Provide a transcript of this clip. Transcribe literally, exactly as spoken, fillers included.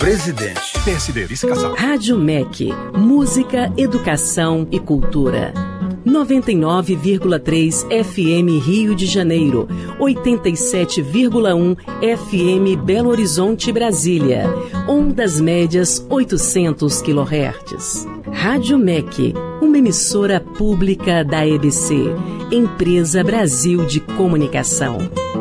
Presidente. P S D, vice-casal. Rádio M E C, música, educação e cultura. noventa e nove vírgula três F M Rio de Janeiro, oitenta e sete vírgula um F M Belo Horizonte, Brasília. Ondas médias oitocentos quilohertz. Rádio M E C, uma emissora pública da E B C, Empresa Brasil de Comunicação.